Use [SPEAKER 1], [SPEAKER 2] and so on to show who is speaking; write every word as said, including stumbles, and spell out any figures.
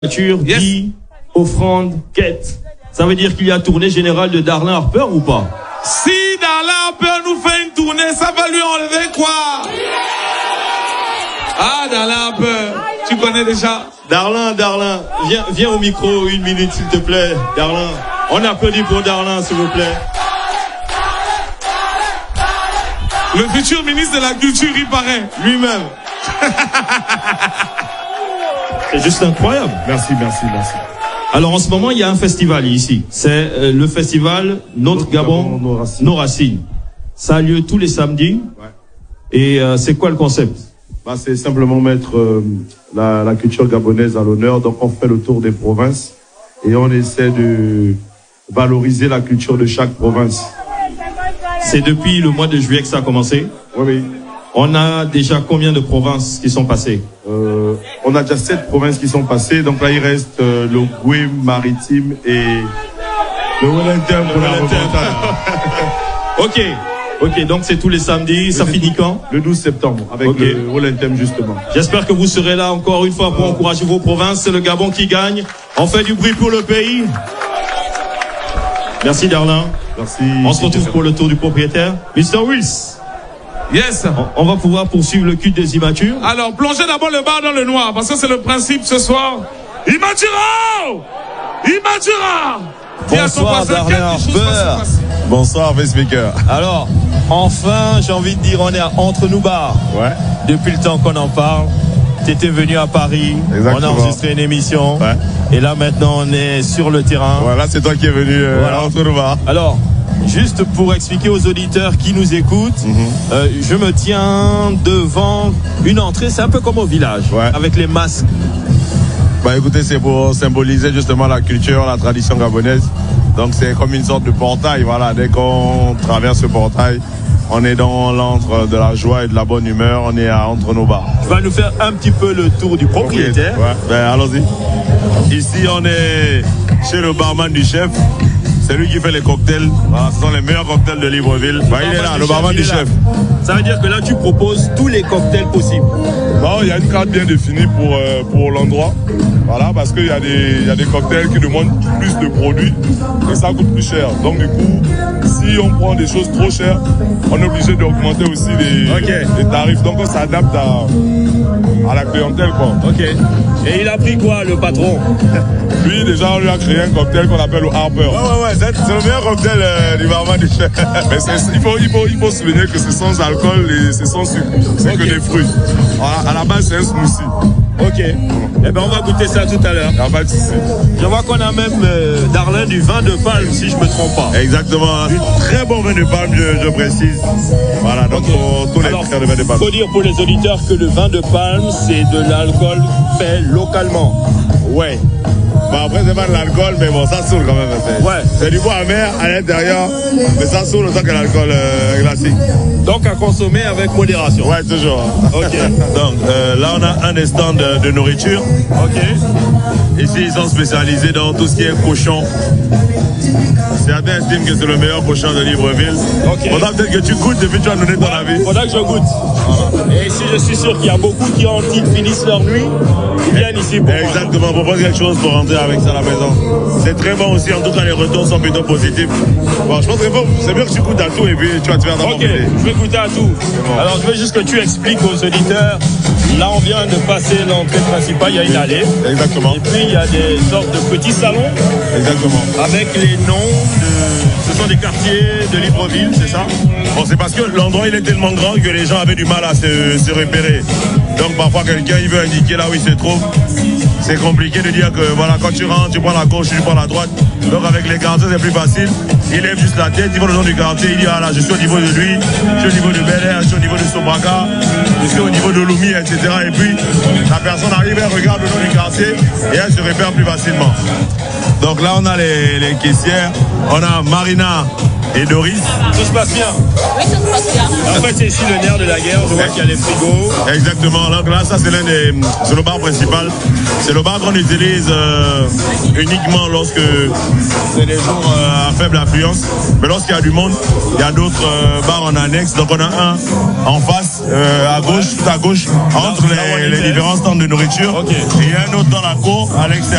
[SPEAKER 1] Yes. Vie, offrande, quête. Ça veut dire qu'il y a tournée générale de Darlin Harper ou pas?
[SPEAKER 2] Si Darlin Harper nous fait une tournée, ça va lui enlever quoi? Ah, Darlin Harper, tu connais déjà?
[SPEAKER 1] Darlin, Darlin, viens, viens au micro une minute s'il te plaît. Darlin, on applaudit pour Darlin s'il vous plaît.
[SPEAKER 2] Le futur ministre de la Culture, il paraît.
[SPEAKER 1] Lui-même. C'est juste incroyable.
[SPEAKER 3] Merci, merci, merci.
[SPEAKER 1] Alors en ce moment, il y a un festival ici. C'est euh, le festival Notre, Notre Gabon, Gabon nos, racines. nos racines. Ça a lieu tous les samedis. Ouais. Et euh, c'est quoi le concept?
[SPEAKER 3] Bah, c'est simplement mettre euh, la, la culture gabonaise à l'honneur. Donc on fait le tour des provinces et on essaie de valoriser la culture de chaque province.
[SPEAKER 1] C'est depuis le mois de juillet que ça a commencé?
[SPEAKER 3] Oui, oui.
[SPEAKER 1] On a déjà combien de provinces qui sont passées?
[SPEAKER 3] euh, On a déjà sept provinces qui sont passées. Donc là, il reste euh, le Goué maritime et le Wellington pour la remontada.
[SPEAKER 1] Ok, ok. Donc c'est tous les samedis. Le ça finit quand?
[SPEAKER 3] Le douze septembre avec okay. le Wellington justement.
[SPEAKER 1] J'espère que vous serez là encore une fois pour euh... encourager vos provinces. C'est le Gabon qui gagne. On fait du bruit pour le pays. Merci Darlin.
[SPEAKER 3] Merci.
[SPEAKER 1] On se retrouve pour le tour du propriétaire. mister Wills.
[SPEAKER 2] Yes.
[SPEAKER 1] On, on va pouvoir poursuivre le culte des immatures.
[SPEAKER 2] Alors, plongez d'abord le bar dans le noir, parce que c'est le principe ce soir. Immatura! Immatura!
[SPEAKER 4] Bonsoir, Darlin Harper.
[SPEAKER 3] Bonsoir, Speaker.
[SPEAKER 4] Alors, enfin, j'ai envie de dire, on est à Entre nous bars.
[SPEAKER 3] Ouais.
[SPEAKER 4] Depuis le temps qu'on en parle. T'étais venu à Paris.
[SPEAKER 3] Exactement.
[SPEAKER 4] On a enregistré une émission.
[SPEAKER 3] Ouais.
[SPEAKER 4] Et là, maintenant, on est sur le terrain.
[SPEAKER 3] Voilà, c'est toi qui es venu euh,
[SPEAKER 4] voilà.
[SPEAKER 3] à Entre nous bars.
[SPEAKER 4] Alors, juste pour expliquer aux auditeurs qui nous écoutent, mm-hmm. euh, je me tiens devant une entrée, c'est un peu comme au village,
[SPEAKER 3] ouais.
[SPEAKER 4] avec les masques.
[SPEAKER 3] Bah écoutez, c'est pour symboliser justement la culture, la tradition gabonaise. Donc c'est comme une sorte de portail, voilà. Dès qu'on traverse ce portail, on est dans l'antre de la joie et de la bonne humeur, on est à Entre nos bars.
[SPEAKER 4] Tu vas nous faire un petit peu le tour du propriétaire.
[SPEAKER 3] Ouais, ben allons-y. Ici on est chez le barman du chef. C'est lui qui fait les cocktails. Voilà, ce sont les meilleurs cocktails de Libreville. Bah, il est là, le barman du chef.
[SPEAKER 4] Ça veut dire que là, tu proposes tous les cocktails possibles.
[SPEAKER 5] Non, il y a une carte bien définie pour, euh, pour l'endroit. Voilà, parce qu'il y, y a des cocktails qui demandent plus de produits et ça coûte plus cher. Donc, du coup, si on prend des choses trop chères, on est obligé d'augmenter aussi les,
[SPEAKER 4] okay.
[SPEAKER 5] les tarifs. Donc, on s'adapte à, à la clientèle, quoi.
[SPEAKER 4] Ok. Et il a pris quoi, le patron?
[SPEAKER 5] Lui, déjà, on lui a créé un cocktail qu'on appelle le Harper.
[SPEAKER 3] Ouais, ouais, ouais, c'est le meilleur cocktail euh, du barman du chef.
[SPEAKER 5] Mais il faut, il, faut, il faut souligner que c'est sans alcool et c'est sans sucre. C'est okay. que des fruits. À, à la base, c'est un smoothie.
[SPEAKER 4] Ok. Eh ben, on va goûter ça tout à l'heure.
[SPEAKER 1] Je vois qu'on a même euh, Darlin du vin de palme, si je me trompe pas.
[SPEAKER 3] Exactement. Du très bon vin de palme, je, je précise. Voilà, donc okay. pour tous les
[SPEAKER 4] Alors,
[SPEAKER 3] de vin de palme.
[SPEAKER 4] Il faut dire pour les auditeurs que le vin de palme, c'est de l'alcool fait localement.
[SPEAKER 3] Ouais. Bon, après, c'est pas de l'alcool, mais bon, ça saoule quand même. C'est
[SPEAKER 4] ouais.
[SPEAKER 3] C'est du bois amer à l'intérieur, mais ça saoule autant que l'alcool euh, classique.
[SPEAKER 4] Donc, à consommer avec modération.
[SPEAKER 3] Ouais, toujours.
[SPEAKER 4] Ok.
[SPEAKER 3] Donc, euh, là, on a un des stands de, de nourriture.
[SPEAKER 4] Ok.
[SPEAKER 3] Ici, ils sont spécialisés dans tout ce qui est cochon. Certains estiment que c'est le meilleur cochon de Libreville.
[SPEAKER 4] Ok.
[SPEAKER 3] Faudra peut-être que tu goûtes et puis tu vas donner ton
[SPEAKER 4] ouais,
[SPEAKER 3] avis.
[SPEAKER 4] Faudra que je goûte. Voilà. Et ici, je suis sûr qu'il y a beaucoup qui, en, qui finissent leur nuit, qui viennent ici pour
[SPEAKER 3] exactement, on propose quelque chose pour rentrer avec ça à la maison. C'est très bon aussi, en tout cas les retours sont plutôt positifs. Bon, je pense que c'est mieux que tu goûtes à tout et puis tu vas te faire dans
[SPEAKER 4] Ok, je vais goûter à tout. Bon. Alors je veux juste que tu expliques aux auditeurs, là on vient de passer l'entrée principale, il y a une allée.
[SPEAKER 3] Exactement.
[SPEAKER 4] Et puis il y a des sortes de petits salons.
[SPEAKER 3] Exactement.
[SPEAKER 4] Avec les noms de... Ce sont des quartiers de Libreville, c'est ça?
[SPEAKER 3] Bon, c'est parce que l'endroit il est tellement grand que les gens avaient du mal à se, se repérer. Donc parfois quelqu'un il veut indiquer là où il se trouve. C'est compliqué de dire que voilà, quand tu rentres, tu prends la gauche, tu prends la droite. Donc avec les quartiers c'est plus facile. Il lève juste la tête, il voit le nom du quartier, il dit ah là je suis au niveau de lui, je suis au niveau de Bel Air, je suis au niveau de Sobraka, je suis au niveau de Lumi, et cetera. Et puis la personne arrive, elle regarde le nom du quartier et elle se repère plus facilement. Donc là on a les, les caissières, on a Marina et Doris.
[SPEAKER 4] Tout se passe bien.
[SPEAKER 6] Oui, ça se passe bien.
[SPEAKER 4] En fait, c'est ici le nerf de la guerre. Je vois qu'il y a les frigos.
[SPEAKER 3] Exactement. Donc là, ça, c'est l'un des, c'est le bar principal. C'est le bar qu'on utilise euh, uniquement lorsque c'est des jours euh, à faible affluence. Mais lorsqu'il y a du monde, il y a d'autres euh, bars en annexe. Donc on a un en face, euh, à gauche, tout à gauche, entre les, les différents stands de nourriture.
[SPEAKER 4] Okay.
[SPEAKER 3] Et il y a un autre dans la cour, à l'extérieur.